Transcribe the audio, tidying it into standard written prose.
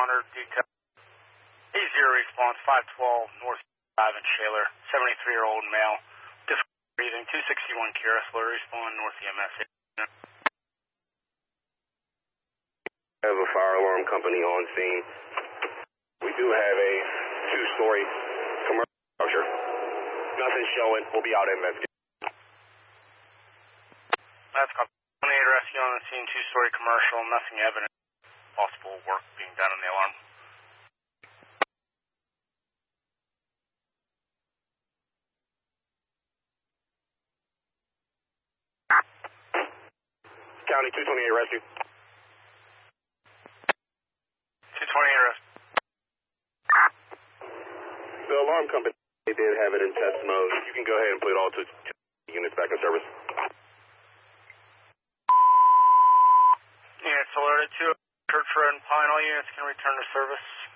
responder, detail. A0 response, 512 North Drive in Shaler, 73-year-old male, difficult breathing, 261 Kira, slow respond, North EMS. I have a fire alarm company on scene. We do have a two-story commercial structure. Nothing showing. We'll be out investigating. That's copy. 28 rescue on the scene, two-story commercial, nothing evident. Possible work being done on the alarm. County 228 rescue. 228 rescue. The alarm company, they did have it in test mode. You can go ahead and put all two units back in service. Units alerted to Church Road and Pine. All units can return to service.